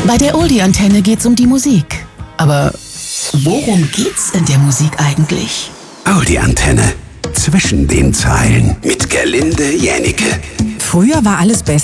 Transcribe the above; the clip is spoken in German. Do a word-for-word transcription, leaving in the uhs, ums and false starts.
Bei der Oldie-Antenne geht's um die Musik. Aber worum geht's in der Musik eigentlich? Oldie-Antenne. Zwischen den Zeilen mit Gerlinde Jännicke. Früher war alles besser.